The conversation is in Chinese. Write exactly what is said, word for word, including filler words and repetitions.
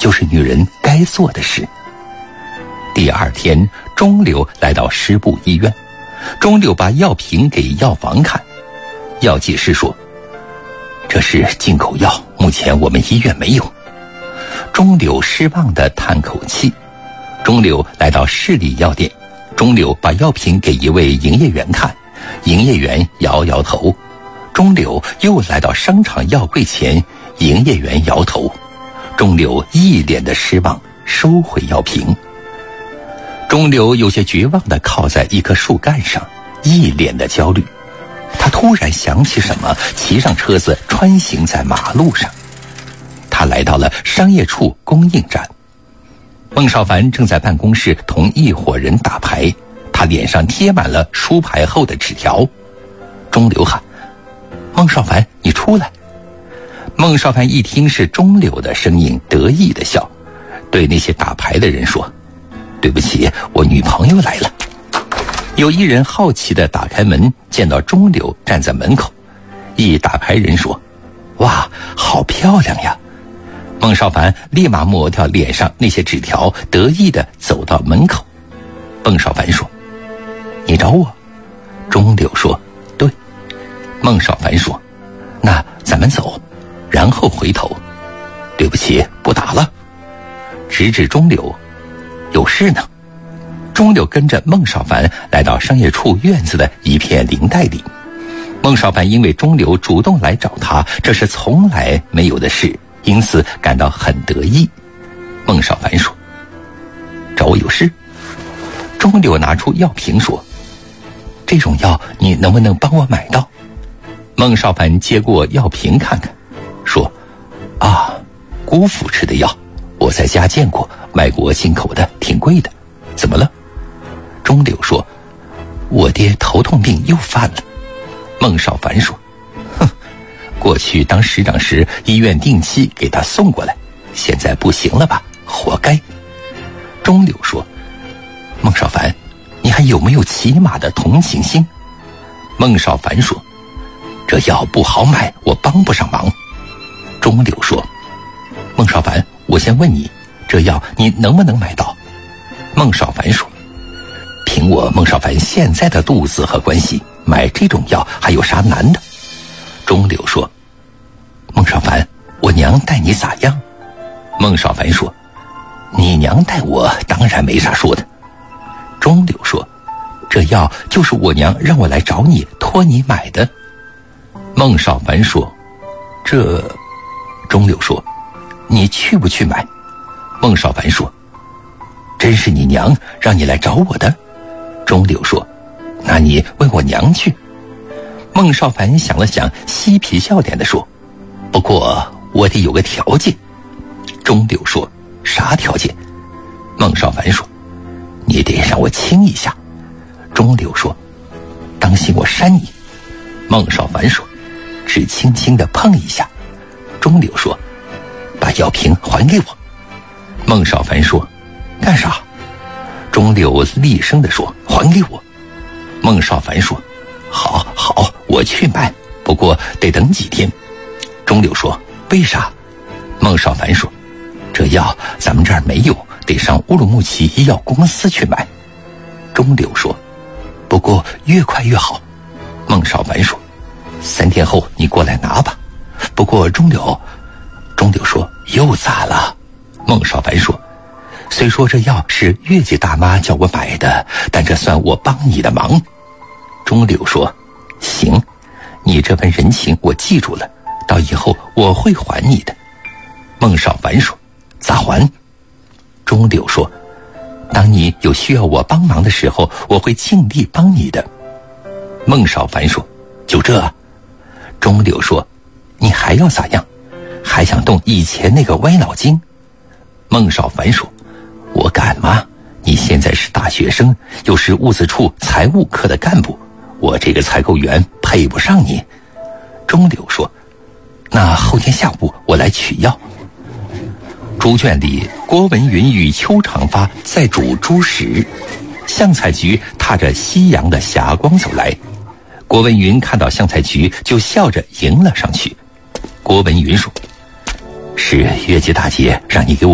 就是女人该做的事。第二天，钟柳来到师部医院，钟柳把药瓶给药房看，药剂师说：“这是进口药，目前我们医院没有。”钟柳失望地叹口气。钟柳来到市里药店，钟柳把药瓶给一位营业员看，营业员摇摇头。钟柳又来到商场药柜前，营业员摇头。钟柳一脸的失望，收回药瓶。钟柳有些绝望地靠在一棵树干上，一脸的焦虑。他突然想起什么，骑上车子穿行在马路上。他来到了商业处供应站，孟少凡正在办公室同一伙人打牌，他脸上贴满了输牌后的纸条。钟柳喊：“孟少凡，你出来！”孟少凡一听是钟柳的声音，得意地笑，对那些打牌的人说：“对不起，我女朋友来了。”有一人好奇地打开门，见到钟柳站在门口。一打牌人说：“哇，好漂亮呀！”孟少凡立马抹掉脸上那些纸条，得意地走到门口。孟少凡说：“你找我？”钟柳说：“对。”孟少凡说：“那咱们走。”然后回头：“对不起，不打了。”直指钟柳：“有事呢。”钟柳跟着孟少凡来到商业处院子的一片林带里。孟少凡因为钟柳主动来找他，这是从来没有的事，因此感到很得意。孟少凡说：“找我有事？”钟柳拿出药瓶说：“这种药你能不能帮我买到？”孟少凡接过药瓶看看，说：“啊，姑父吃的药，我在家见过，外国进口的，挺贵的。怎么了？”钟柳说：“我爹头痛病又犯了。”孟少凡说：“哼，过去当师长时，医院定期给他送过来，现在不行了吧？活该。”钟柳说：“孟少凡，你还有没有起码的同情心？”孟少凡说：“这药不好买，我帮不上忙。”钟柳说：“孟少凡，我先问你，这药你能不能买到？”孟少凡说：“凭我孟少凡现在的肚子和关系，买这种药还有啥难的？”钟柳说：“孟少凡，我娘待你咋样？”孟少凡说：“你娘待我当然没啥说的。”钟柳说：“这药就是我娘让我来找你，托你买的。”孟少凡说：“这……”钟柳说：“你去不去买？”孟少凡说：“真是你娘让你来找我的？”钟柳说：“那你问我娘去。”孟少凡想了想，嬉皮笑脸地说：“不过我得有个条件。”钟柳说：“啥条件？”孟少凡说：“你得让我亲一下。”钟柳说：“当心我扇你。”孟少凡说：“只轻轻地碰一下。”钟柳说：“把药瓶还给我。”孟少凡说：“干啥？”钟柳厉声地说：“还给我。”孟少凡说：“好好，我去买，不过得等几天。”钟柳说：“为啥？”孟少凡说：“这药咱们这儿没有，得上乌鲁木齐医药公司去买。”钟柳说：“不过越快越好。”孟少凡说：“三天后你过来拿吧。”不过钟柳，钟柳说：“又咋了？”孟少凡说：“虽说这药是月季大妈叫我买的，但这算我帮你的忙。”钟柳说：“行，你这份人情我记住了，到以后我会还你的。”孟少凡说：“咋还？”钟柳说：“当你有需要我帮忙的时候，我会尽力帮你的。”孟少凡说：“就这？”钟柳说：“你还要咋样？还想动以前那个歪脑筋？”孟少凡说：“我敢吗？你现在是大学生，又是物资处财务科的干部，我这个采购员配不上你。”钟柳说：“那后天下午我来取药。”猪圈里，郭文云与邱长发在煮猪食，香菜菊踏着夕阳的霞光走来。郭文云看到香菜菊，就笑着迎了上去。郭文云说：“是月季大姐让你给我